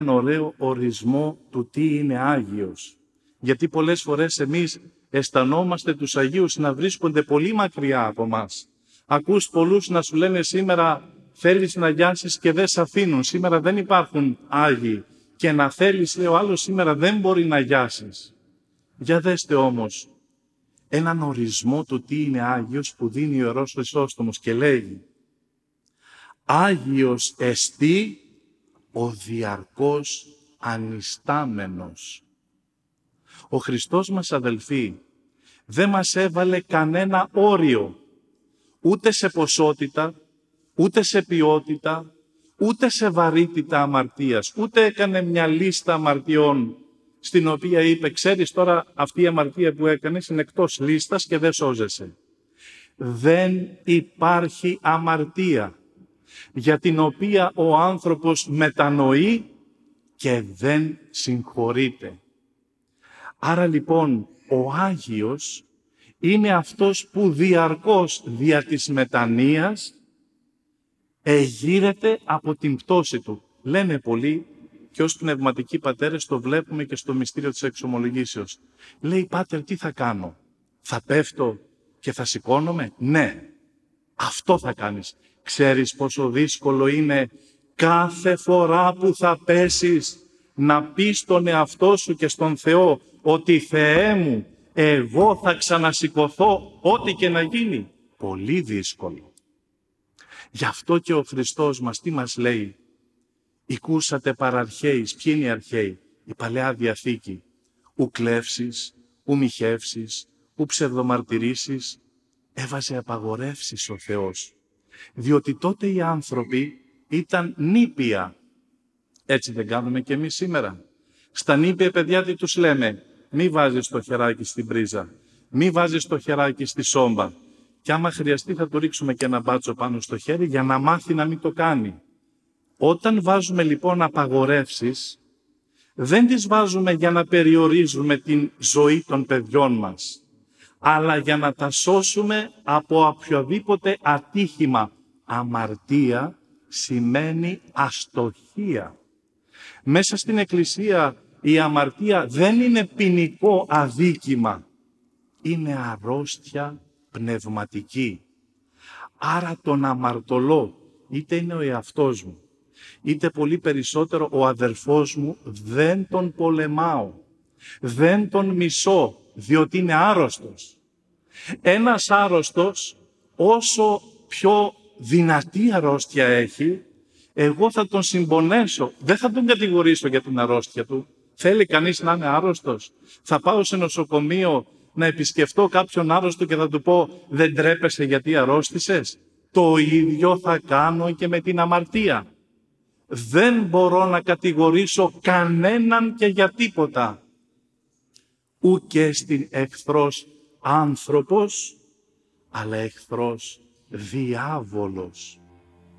ωραίο ορισμό του τι είναι Άγιος. Γιατί πολλές φορές εμείς αισθανόμαστε τους Αγίους να βρίσκονται πολύ μακριά από μας. Ακούς πολλούς να σου λένε σήμερα θέλεις να γιάσεις και δεν σε αφήνουν. Σήμερα δεν υπάρχουν Άγιοι. Και να θέλεις, λέει ο άλλος, σήμερα δεν μπορεί να γιάσεις. Για δέστε όμως έναν ορισμό του τι είναι Άγιος που δίνει ο Ιερός Χρυσόστομος και λέγει «Άγιος εστί ο διαρκώς ανιστάμενος». Ο Χριστός μας, αδελφοί, δεν μας έβαλε κανένα όριο, ούτε σε ποσότητα, ούτε σε ποιότητα, ούτε σε βαρύτητα αμαρτίας, ούτε έκανε μια λίστα αμαρτιών στην οποία είπε «Ξέρεις τώρα αυτή η αμαρτία που έκανες είναι εκτός λίστας και δεν σώζεσαι». Δεν υπάρχει αμαρτία για την οποία ο άνθρωπος μετανοεί και δεν συγχωρείται. Άρα λοιπόν ο Άγιος είναι αυτός που διαρκώς δια της μετανοίας εγείρεται από την πτώση του. Λένε πολλοί και ως πνευματικοί πατέρες το βλέπουμε και στο μυστήριο της εξομολογήσεως. Λέει «Πάτερ, τι θα κάνω, θα πέφτω και θα σηκώνομαι?» Ναι, αυτό θα κάνεις. Ξέρεις πόσο δύσκολο είναι κάθε φορά που θα πέσεις να πεις στον εαυτό σου και στον Θεό ότι «Θεέ μου, εγώ θα ξανασηκωθώ ό,τι και να γίνει». Πολύ δύσκολο. Γι' αυτό και ο Χριστός μας τι μας λέει? «Οικούσατε παραρχαίης». Ποιοι είναι οι αρχαίοι? Η Παλαιά Διαθήκη. «Ου κλεύσεις, ου μοιχεύσεις, ου ψευδομαρτυρήσεις». Έβαζε απαγορεύσεις ο Θεός. Διότι τότε οι άνθρωποι ήταν νήπια. Έτσι δεν κάνουμε και εμείς σήμερα? Στα νήπια παιδιά τι τους λέμε? Μη βάζεις το χεράκι στην πρίζα, μη βάζεις το χεράκι στη σόμπα. Και άμα χρειαστεί θα του ρίξουμε και ένα μπάτσο πάνω στο χέρι για να μάθει να μην το κάνει. Όταν βάζουμε λοιπόν απαγορεύσεις, δεν τις βάζουμε για να περιορίζουμε την ζωή των παιδιών μας, αλλά για να τα σώσουμε από οποιοδήποτε ατύχημα. Αμαρτία σημαίνει αστοχία. Μέσα στην Εκκλησία η αμαρτία δεν είναι ποινικό αδίκημα, είναι αρρώστια πνευματική. Άρα τον αμαρτωλό, είτε είναι ο εαυτός μου, είτε πολύ περισσότερο ο αδερφός μου, δεν τον πολεμάω, δεν τον μισώ, διότι είναι άρρωστος. Ένας άρρωστος, όσο πιο δυνατή αρρώστια έχει, εγώ θα τον συμπονέσω, δεν θα τον κατηγορήσω για την αρρώστια του. Θέλει κανείς να είναι άρρωστος? Θα πάω σε νοσοκομείο να επισκεφτώ κάποιον άρρωστο και θα του πω «Δεν τρέπεσαι γιατί αρρώστησες?» Το ίδιο θα κάνω και με την αμαρτία. Δεν μπορώ να κατηγορήσω κανέναν και για τίποτα. Ου και στην εχθρός άνθρωπος, αλλά εχθρός διάβολος.